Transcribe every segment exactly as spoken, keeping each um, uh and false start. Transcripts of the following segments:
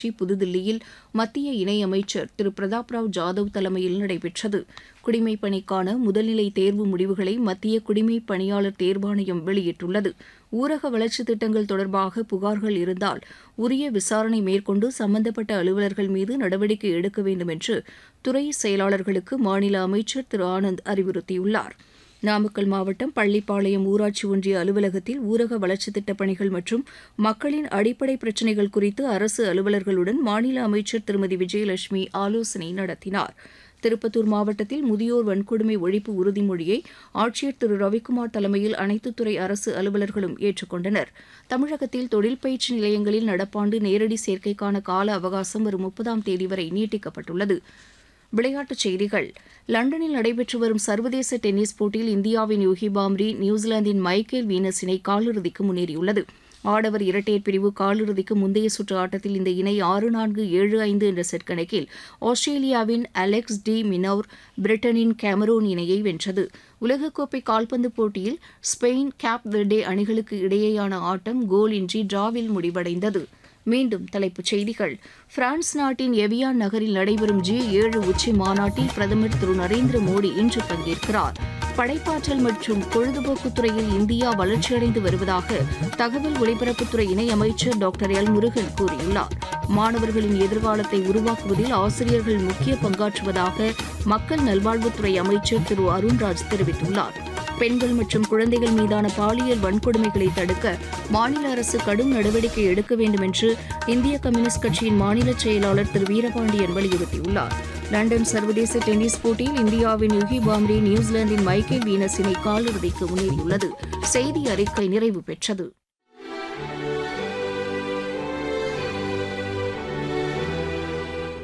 புதுதில்லியில் மத்திய இணையமைச்சர் திரு பிரதாப் ராவ் ஜாதவ் தலைமையில் நடைபெற்றது. குடிமைப் பணிக்கான முதல்நிலை தேர்வு முடிவுகளை மத்திய குடிமைப் பணியாளர் தேர்வாணையம் வெளியிட்டுள்ளது. ஊரக வளர்ச்சித் திட்டங்கள் தொடர்பாக புகார்கள் இருந்தால் உரிய விசாரணை மேற்கொண்டு சம்பந்தப்பட்ட அலுவலர்கள் மீது நடவடிக்கை எடுக்க வேண்டும் என்று துறை செயலாளர்களுக்கு மாநில அமைச்சர் திரு ஆனந்த் அறிவுறுத்தியுள்ளார். நாமக்கல் மாவட்டம் பள்ளிப்பாளையம் ஊராட்சி ஒன்றிய அலுவலகத்தில் ஊரக வளர்ச்சித் திட்டப் பணிகள் மற்றும் மக்களின் அடிப்படை பிரச்சினைகள் குறித்து அரசு அலுவலர்களுடன் மாநில அமைச்சர் திருமதி விஜயலட்சுமி ஆலோசனை நடத்தினார். திருப்பத்தூர் மாவட்டத்தில் முதியோர் வன்கொடுமை ஒழிப்பு உறுதிமொழியை ஆட்சியர் திரு ரவிக்குமார் தலைமையில் அனைத்து துறை அரசு அலுவலர்களும் ஏற்றுக்கொண்டனர். தமிழகத்தில் தொழில் பயிற்சி நிலையங்களில் நடப்பாண்டு நேரடி சேர்க்கைக்கான கால அவகாசம் வரும் முப்பதாம் தேதி வரை நீட்டிக்கப்பட்டுள்ளது. விளையாட்டுச் செய்திகள். லண்டனில் நடைபெற்று வரும் சர்வதேச டென்னிஸ் போட்டியில் இந்தியாவின் யூகி பாம்ரி நியூசிலாந்தின் மைக்கேல் வீனஸ் இணை காலிறுதிக்கு முன்னேறியுள்ளது. ஆடவர் இரட்டையர் பிரிவு காலிறுதிக்கு முந்தைய சுற்று ஆட்டத்தில் இந்த இணை ஆறு நான்கு ஏழு ஐந்து என்ற செட் கணக்கில் ஆஸ்திரேலியாவின் அலெக்ஸ் டி மினோர் பிரிட்டனின் கேமரோன் இணையை வென்றது. உலகக்கோப்பை கால்பந்து போட்டியில் ஸ்பெயின் கேப் வெர்டே அணிகளுக்கு இடையேயான ஆட்டம் கோல் இன்றி டிராவில் முடிவடைந்தது. மீண்டும் தலைப்புச் செய்திகள். பிரான்ஸ் நாட்டின் எவியான் நகரில் நடைபெறும் ஜி ஏழு உச்சி மாநாட்டில் பிரதமர் திரு நரேந்திர மோடி இன்று பங்கேற்கிறார். படைப்பாற்றல் மற்றும் பொழுதுபோக்குத் துறையில் இந்தியா வளர்ச்சியடைந்து வருவதாக தகவல் ஒலிபரப்புத்துறை இணையமைச்சர் டாக்டர் எல் முருகன் கூறியுள்ளார். மாணவர்களின் எதிர்காலத்தை உருவாக்குவதில் ஆசிரியர்கள் முக்கிய பங்காற்றுவதாக மக்கள் நல்வாழ்வுத்துறை அமைச்சர் திரு அருண்ராஜ் தெரிவித்துள்ளார். பெண்கள் மற்றும் குழந்தைகள் மீதான பாலியல் வன்கொடுமைகளை தடுக்க மாநில அரசு கடும் நடவடிக்கை எடுக்க வேண்டும் என்று இந்திய கம்யூனிஸ்ட் கட்சியின் மாநில செயலாளர் திரு வீரபாண்டியன் வலியுறுத்தியுள்ளார். லண்டன் சர்வதேச டென்னிஸ் போட்டியில் இந்தியாவின் யுகி பாம்ரி நியூசிலாந்தின் மைக்கேல் வீனஸ் இணை காலிறுதிக்கு முன்னேறியுள்ளது. செய்தி அறிக்கை நிறைவு பெற்றது.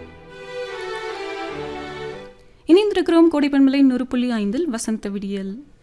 இணைந்திருக்கிறோம் கோடைப்பண்பலை நூறு புள்ளி ஐந்தில் வசந்த விடியல்.